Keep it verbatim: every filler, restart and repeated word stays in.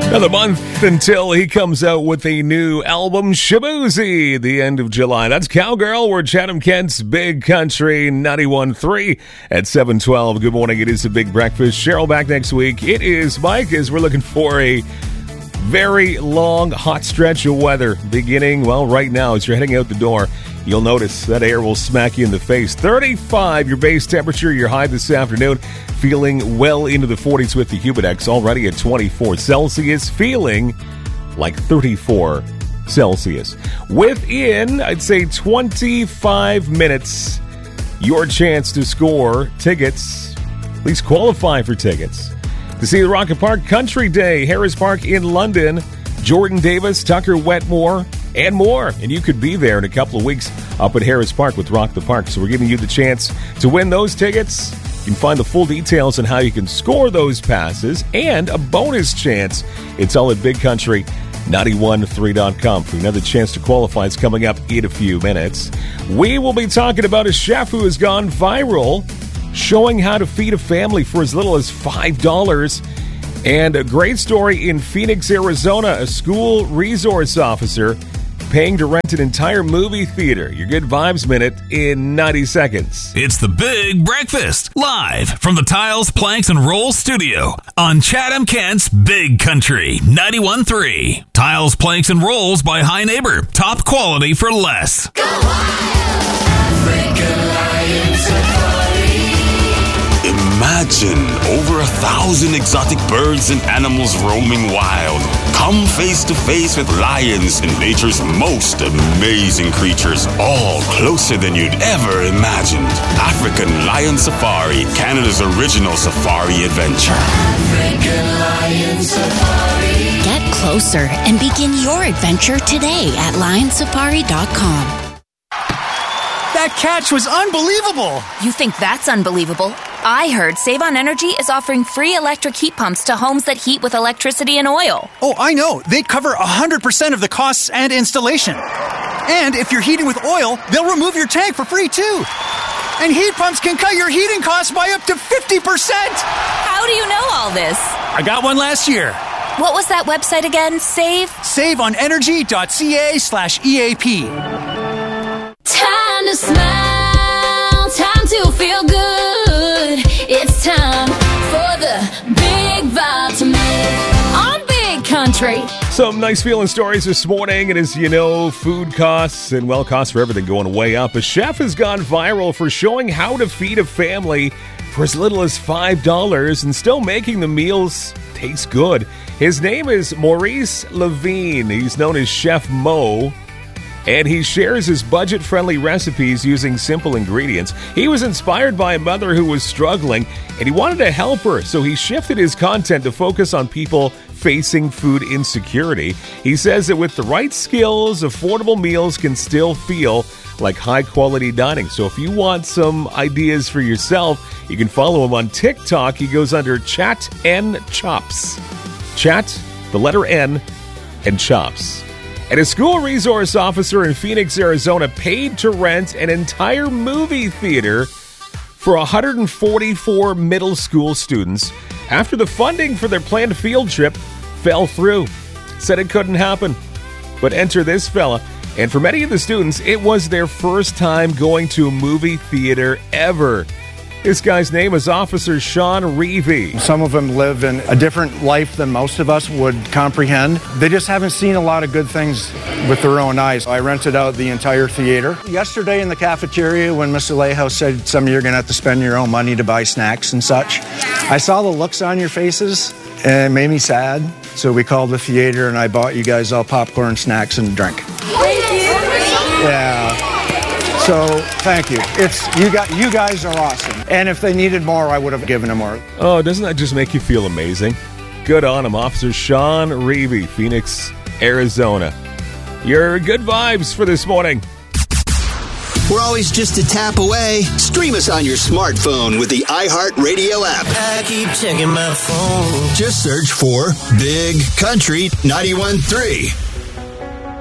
Another month until he comes out with a new album, Shaboozey, the end of July. That's Cowgirl. We're Chatham Kent's Big Country ninety-one point three at seven twelve. Good morning. It is a big breakfast. Cheryl back next week. It is Mike as we're looking for a very long, hot stretch of weather beginning, well, right now as you're heading out the door. You'll notice that air will smack you in the face. thirty-five, your base temperature, your high this afternoon. Feeling well into the forties with the Humidex, already at twenty-four Celsius. Feeling like thirty-four Celsius. Within, I'd say, twenty-five minutes, your chance to score tickets, at least qualify for tickets, to see the Rocket Park Country Day, Harris Park in London, Jordan Davis, Tucker Wetmore, and more. And you could be there in a couple of weeks up at Harris Park with Rock the Park. So we're giving you the chance to win those tickets. You can find the full details on how you can score those passes and a bonus chance. It's all at big country ninety-one point three dot com. For another chance to qualify, it's coming up in a few minutes. We will be talking about a chef who has gone viral, showing how to feed a family for as little as five dollars. And a great story in Phoenix, Arizona, a school resource officer paying to rent an entire movie theater. Your Good Vibes Minute in ninety seconds. It's the Big Breakfast, live from the Tiles, Planks, and Rolls studio on Chatham Kent's Big Country ninety-one point three. Tiles, Planks, and Rolls by High Neighbor. Top quality for less. Go wild! African Lion Safari. Imagine over a thousand exotic birds and animals roaming wild. Come face to face with lions and nature's most amazing creatures, all closer than you'd ever imagined. African Lion Safari, Canada's original safari adventure. African Lion Safari. Get closer and begin your adventure today at lion safari dot com. That catch was unbelievable! You think that's unbelievable? I heard Save on Energy is offering free electric heat pumps to homes that heat with electricity and oil. Oh, I know. They cover one hundred percent of the costs and installation. And if you're heating with oil, they'll remove your tank for free, too. And heat pumps can cut your heating costs by up to fifty percent! How do you know all this? I got one last year. What was that website again? Save? save on energy dot c a slash E A P. Time to smile, time to feel good. It's time for the Big Vibe to make on Big Country. Some nice feeling stories this morning, and as you know, food costs and well, costs for everything going way up. A chef has gone viral for showing how to feed a family for as little as five dollars and still making the meals taste good. His name is Maurice Levine. He's known as Chef Mo, and he shares his budget-friendly recipes using simple ingredients. He was inspired by a mother who was struggling, and he wanted to help her, so he shifted his content to focus on people facing food insecurity. He says that with the right skills, affordable meals can still feel like high-quality dining. So if you want some ideas for yourself, you can follow him on TikTok. He goes under Chat N Chops. Chat, the letter N, and Chops. And a school resource officer in Phoenix, Arizona, paid to rent an entire movie theater for one hundred forty-four middle school students after the funding for their planned field trip fell through. Said it couldn't happen. But enter this fella. And for many of the students, it was their first time going to a movie theater ever. This guy's name is Officer Sean Reevy. Some of them live in a different life than most of us would comprehend. They just haven't seen a lot of good things with their own eyes. I rented out the entire theater. Yesterday in the cafeteria when Mister Alejo said some of you are going to have to spend your own money to buy snacks and such, I saw the looks on your faces and it made me sad. So we called the theater and I bought you guys all popcorn, snacks, and a drink. Thank you. Yeah. So, thank you. It's you got you guys are awesome. And if they needed more, I would have given them more. Oh, doesn't that just make you feel amazing? Good on him, Officer Sean Reevy, Phoenix, Arizona. Your good vibes for this morning. We're always just a tap away. Stream us on your smartphone with the iHeartRadio app. I keep checking my phone. Just search for Big Country ninety-one point three.